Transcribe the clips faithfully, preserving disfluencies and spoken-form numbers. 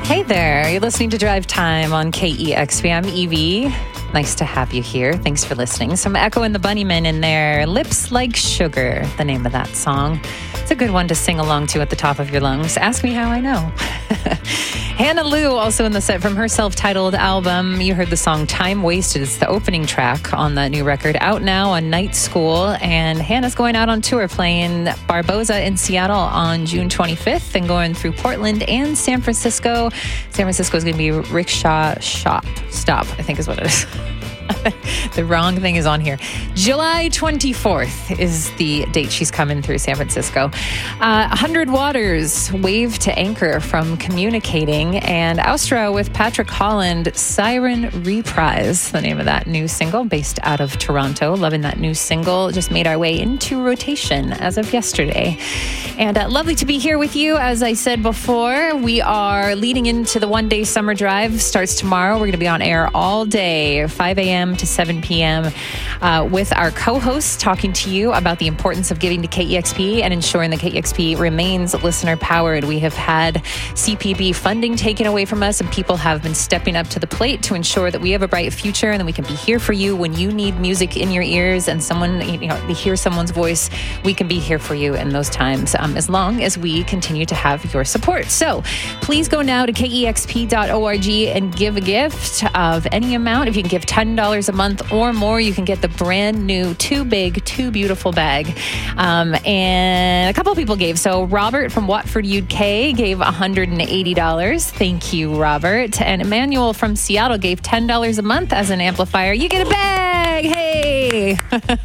Hey there, you're listening to Drive Time on K E X P. I'm Evie. Nice to have you here. Thanks for listening. Some Echo and the Bunnymen in there. Lips Like Sugar, the name of that song. It's a good one to sing along to at the top of your lungs. Ask me how I know. Hannah Lou, also in the set from her self-titled album. You heard the song Time Wasted. It's the opening track on that new record, out now on Night School. And Hannah's going out on tour, playing Barboza in Seattle on June twenty-fifth and going through Portland and San Francisco. San Francisco is going to be Rickshaw Shop. Stop, I think is what it is. The wrong thing is on here. July twenty-fourth is the date she's coming through San Francisco. Uh, one hundred Waters, Wave to Anchor from Communicating, and Austra with Patrick Holland, Siren Reprise, the name of that new single based out of Toronto. Loving that new single. Just made our way into rotation as of yesterday. And uh, lovely to be here with you. As I said before, we are leading into the one-day summer drive. Starts tomorrow. We're going to be on air all day, five a.m. to seven p.m. Uh, with our co-hosts talking to you about the importance of giving to K E X P and ensuring that K E X P remains listener-powered. We have had C P B funding taken away from us, and people have been stepping up to the plate to ensure that we have a bright future and that we can be here for you when you need music in your ears and someone, you know, to hear someone's voice. We can be here for you in those times, um, as long as we continue to have your support. So please go now to K E X P dot org and give a gift of any amount. If you can give ten dollars a month or more, you can get the brand new Too Big, Too Beautiful bag. Um, and a couple of people gave. So Robert from Watford, U K gave one hundred eighty dollars. Thank you, Robert. And Emmanuel from Seattle gave ten dollars a month as an amplifier. You get a bag. Hey!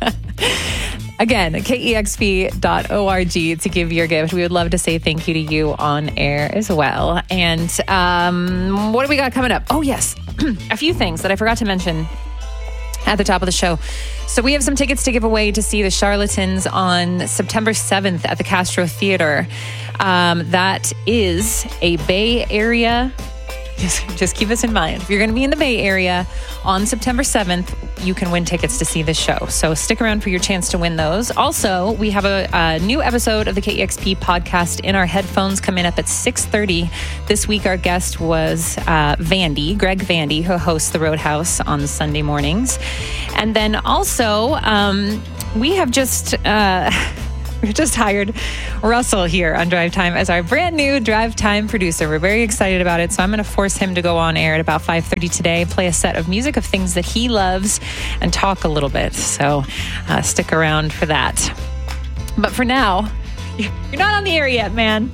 Again, K E X P dot org to give your gift. We would love to say thank you to you on air as well. And um, what do we got coming up? Oh, yes. A few things that I forgot to mention at the top of the show. So we have some tickets to give away to see the Charlatans on September seventh at the Castro Theater. Um, that is a Bay Area. Just, just keep this in mind. If you're going to be in the Bay Area on September seventh, you can win tickets to see this show. So stick around for your chance to win those. Also, we have a, a new episode of the K E X P podcast in our headphones coming up at six thirty. This week, our guest was uh, Vandy, Greg Vandy, who hosts the Roadhouse on Sunday mornings. And then also, um, we have just... Uh, We just hired Russell here on Drive Time as our brand new Drive Time producer. We're very excited about it. So I'm going to force him to go on air at about five thirty today, play a set of music of things that he loves, and talk a little bit. So uh, stick around for that. But for now, you're not on the air yet, man.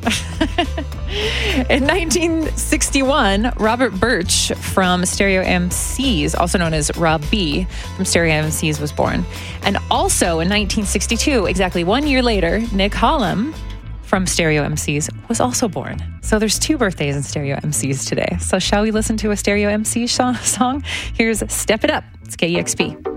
In nineteen sixty-one, Robert Birch from Stereo M Cs, also known as Rob B from Stereo M Cs, was born. And also in nineteen sixty-two, exactly one year later, Nick Hollum from Stereo M Cs was also born. So there's two birthdays in Stereo M Cs today. So shall we listen to a Stereo M C song? Here's Step It Up. It's K E X P.